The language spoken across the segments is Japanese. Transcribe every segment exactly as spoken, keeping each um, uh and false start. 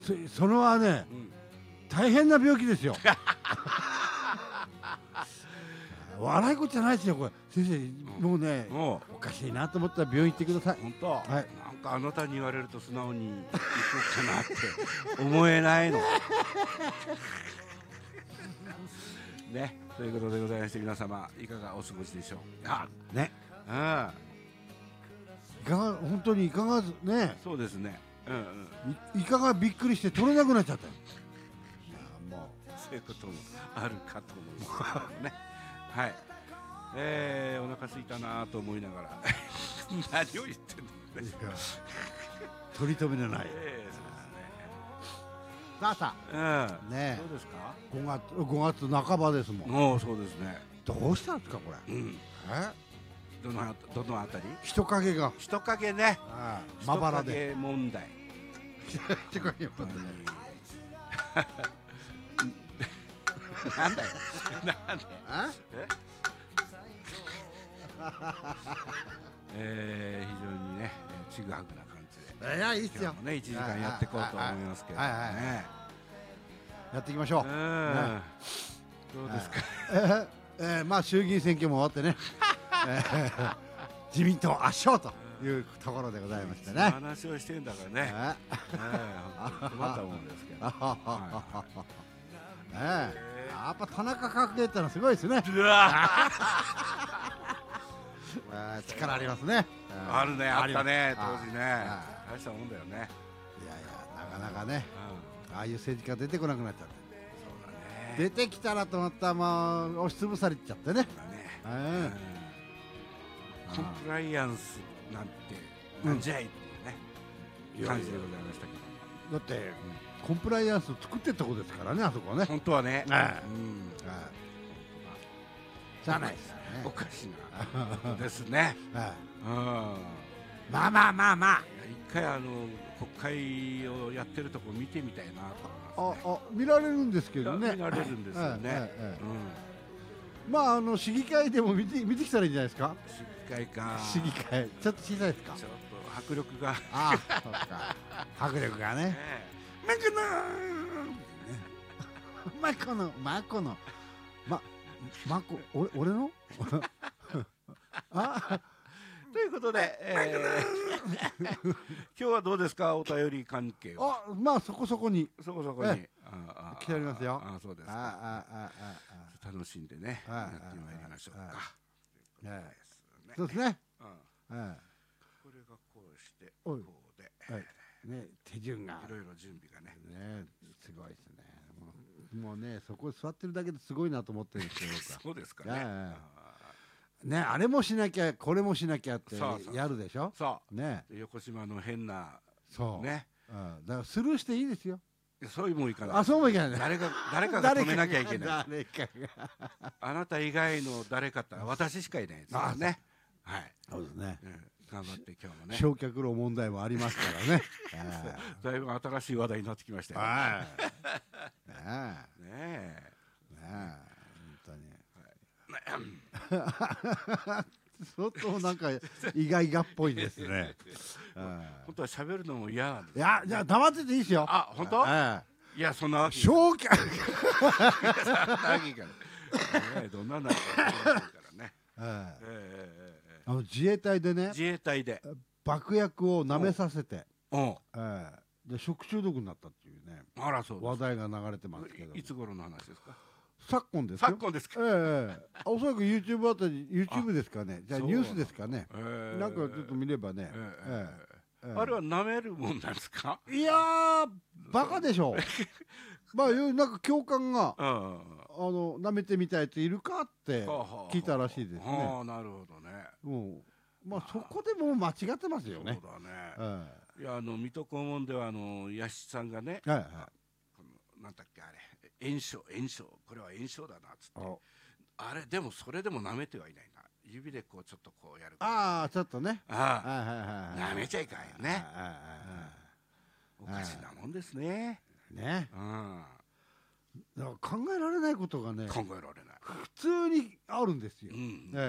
そ, それはね、うん、大変な病気ですよ。笑い事じゃないですよこれ。先生、うん、もうね、うん、おかしいなと思ったら病院行ってください。 本当、はい、なんかあなたに言われると素直に行こうかなって思えないの。ね、ということでございまして、皆様いかがお過ごしでしょう。あ、ね、うん、 いかが、本当にいかがずね。 そうですね、うんうん、い, いかがびっくりして取れなくなっちゃったよ。 いや、もうそういうこともあるかと思いますね。はい、えー、お腹すいたなと思いながら何を言ってんのね。 取り留めのない、えー、さあさあ、うん、ねえ、 どうですか。 ごがつごがつなかばですもん。 お、そうですね。 どうしたんですかこれ、うん、 えどのどのあたり。 人影が人影ね、 まばらで人影問題。 人影問題なんだよ。なんで。ええ、非常にね、ちぐはぐな感じで。 いや、いいっすよ。 ね、いちじかんやっていこうと思いますけどね。 やっていきましょう。 どうですか。 ええ、まあ衆議院選挙も終わってね。自民党圧勝というところでございましてね。 話をしてんだからね。困ったもんですけど。 やっぱ田中角栄ってのはすごいですね。力ありますね。 あるね、あったね、当時ね。大したもんだよね。いやいや、なかなかね、ああいう政治家出てこなくなっちゃって。出てきたらと思ったら、まあ押しつぶされちゃってね。 コンプライアンスなんてなんじゃいっていうね感じでございましたけど。だってコンプライアンス作ってったことですからね、あそこはね。 本当はね。 じゃないですね。 おかしなですね。 まあまあまあまあ、 一回あの国会をやってるとこ見てみたいなと思います。 ああ、見られるんですけどね。 見られるんですよね。 まああの市議会でも見て見てきたらいいんじゃないですか。 市議会か。 市議会ちょっと小さいですか。 ちょっと迫力が。 ああ、そうか。迫力がね。マコのマコのマコのまマコ俺俺のあ。ということで、えー、今日はどうですか、お便り関係は。 あ、まあそこそこにそこそこに来ておりますよ。 あ、そうですか。楽しんでね、やってまいりましょうか。 そうですね。 これがこうしてこうでね、手順がいろいろ準備がね。 ね、すごいですね。もうね、そこ座ってるだけですごいなと思ってるんですよ。 そうですかね。 ね、あれもしなきゃこれもしなきゃってやるでしょ。 そうね、 横島の変なそうね、 だからスルーしていいですよ。 そういうもいかない。 あ、そうもいかない。 誰か誰かが止めなきゃいけない。 誰かがあなた以外の誰かって私しかいないですからね。はい。 そうですね。 頑張って今日もね。 焼却炉問題もありますからね。 だいぶ新しい話題になってきましたよ。 はい。 ねえ。ねえ。相当なんか意外がっぽいですね。 本当は喋るのも嫌なんです。 いや、じゃあ黙ってていいですよ。 あ、本当？いや、そんなわけ。 焼却。 どんなのからね。 あの自衛隊でね。 自衛隊で爆薬を舐めさせて。で食中毒になったっていうね。 あら、そう。 話題が流れてますけど。 いつ頃の話ですか。 昨今ですよ。 昨今ですか。 ええ、おそらく YouTube あたり YouTube ですかね。じゃあニュースですかね。なんかちょっと見ればね。 あれは舐めるもんなんですか。 いやー、バカでしょ。まあなんか教官があの舐めてみたいやついるかって聞いたらしいですね。 ああ、なるほどね。 うん、まあそこでもう間違ってますよね。 そうだね。いや、あの水戸黄門ではあの屋敷さんがね、なんだっけあれ。炎症炎症これは炎症だなっつって、あれでもそれでも舐めてはいないな、指でこうちょっとこうやる。 ああ、ちょっとね、 舐めちゃいかんよね。おかしなもんですね。 ね、だから考えられないことがね、 考えられない、 普通にあるんですよ。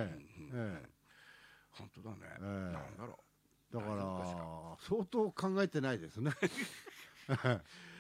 本当だね。なんだろう、だから相当考えてないですね。